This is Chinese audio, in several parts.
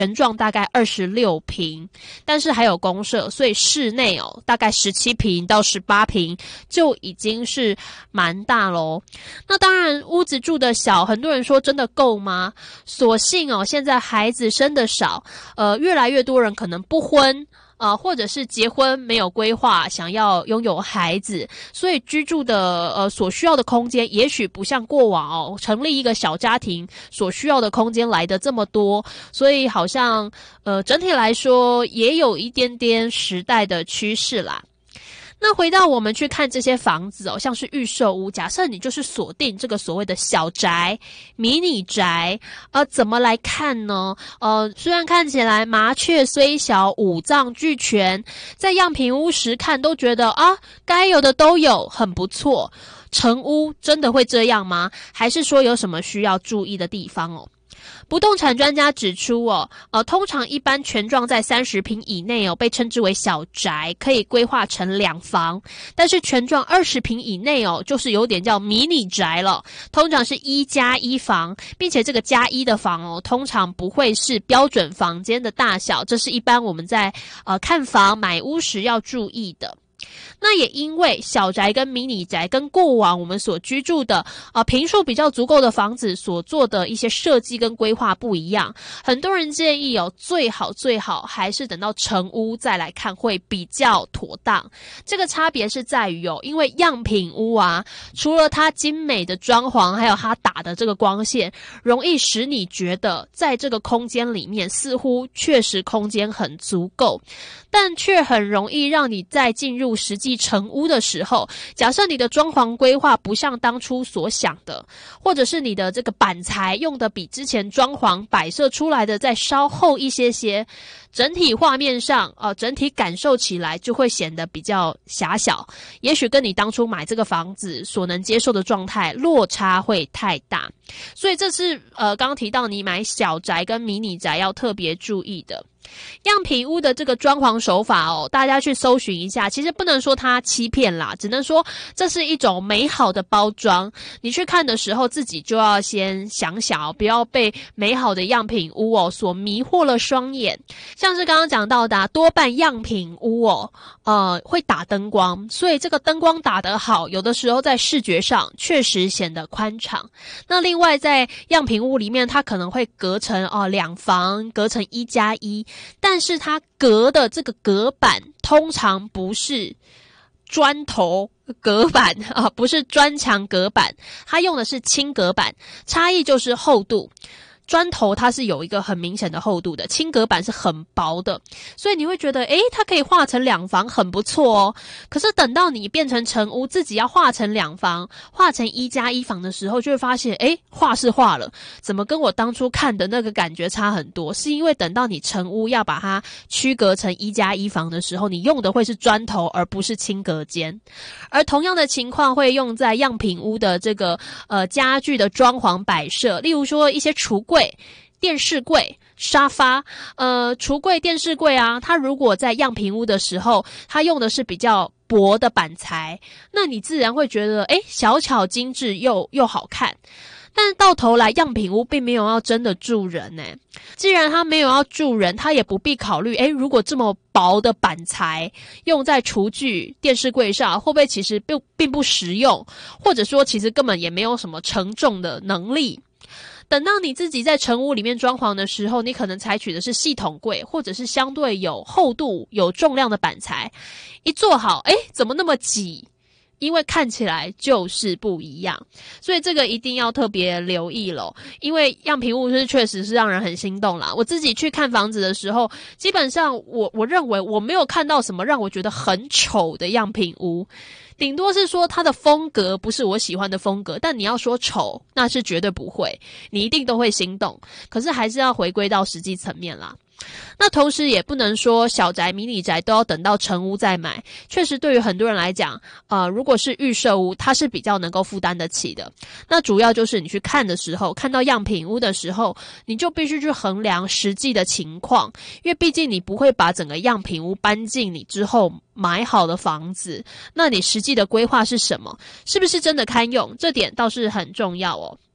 全幢大概26坪，但是还有公设，所以室内大概17坪到18坪就已经是蛮大咯。那当然屋子住的小，很多人说真的够吗？所幸现在孩子生的少，越来越多人可能不婚，或者是结婚没有规划，想要拥有孩子，所以居住的所需要的空间，也许不像过往成立一个小家庭所需要的空间来的这么多，所以好像整体来说也有一点点时代的趋势啦。那回到我们去看这些房子像是预售屋，假设你就是锁定这个所谓的小宅、迷你宅，怎么来看呢？虽然看起来麻雀虽小，五脏俱全，在样品屋时看都觉得该有的都有，很不错。成屋真的会这样吗？还是说有什么需要注意的地方不动产专家指出通常一般全幢在30坪以内被称之为小宅，可以规划成2房，但是全幢20坪以内就是有点叫迷你宅了，通常是1+1房，并且这个+1的房通常不会是标准房间的大小，这是一般我们在看房买屋时要注意的。那也因为小宅跟迷你宅跟过往我们所居住的坪数比较足够的房子所做的一些设计跟规划不一样，很多人建议最好还是等到成屋再来看会比较妥当。这个差别是在于因为样品屋除了它精美的装潢，还有它打的这个光线，容易使你觉得在这个空间里面似乎确实空间很足够，但却很容易让你在进入实际成屋的时候，假设你的装潢规划不像当初所想的，或者是你的这个板材用的比之前装潢摆设出来的再稍厚一些，整体画面上整体感受起来就会显得比较狭小，也许跟你当初买这个房子所能接受的状态落差会太大。所以这是刚刚提到你买小宅跟迷你宅要特别注意的。样品屋的这个装潢手法大家去搜寻一下，其实不能说它欺骗啦，只能说这是一种美好的包装。你去看的时候自己就要先想想不要被美好的样品屋所迷惑了双眼。像是刚刚讲到的多半样品屋会打灯光，所以这个灯光打得好，有的时候在视觉上确实显得宽敞。那另外在样品屋里面，它可能会隔成2房，隔成1+1，但是它隔的这个隔板通常不是砖头隔板不是砖墙隔板，它用的是轻隔板，差异就是厚度。砖头它是有一个很明显的厚度的，轻隔板是很薄的，所以你会觉得它可以画成2房很不错可是等到你变成成屋，自己要画成2房，画成1+1房的时候，就会发现画是画了，怎么跟我当初看的那个感觉差很多？是因为等到你成屋要把它区隔成1+1房的时候，你用的会是砖头而不是轻隔间。而同样的情况会用在样品屋的这个家具的装潢摆设，例如说一些橱柜、电视柜、沙发。橱柜、电视柜它如果在样品屋的时候，它用的是比较薄的板材，那你自然会觉得小巧精致又好看。但是到头来样品屋并没有要真的住人既然它没有要住人，它也不必考虑如果这么薄的板材用在厨具、电视柜上，会不会其实并不实用，或者说其实根本也没有什么承重的能力。等到你自己在成屋里面装潢的时候，你可能采取的是系统柜，或者是相对有厚度、有重量的板材，一做好怎么那么挤？因为看起来就是不一样，所以这个一定要特别留意咯。因为样品屋确实是让人很心动啦。我自己去看房子的时候，基本上我认为我没有看到什么让我觉得很丑的样品屋，顶多是说它的风格不是我喜欢的风格，但你要说丑，那是绝对不会，你一定都会心动。可是还是要回归到实际层面啦。那同时也不能说小宅、迷你宅都要等到成屋再买，确实对于很多人来讲如果是预售屋，它是比较能够负担得起的。那主要就是你去看的时候，看到样品屋的时候，你就必须去衡量实际的情况，因为毕竟你不会把整个样品屋搬进你之后买好的房子，那你实际的规划是什么？是不是真的堪用？这点倒是很重要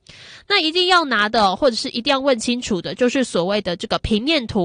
那一定要拿的，或者是一定要问清楚的，就是所谓的这个平面图。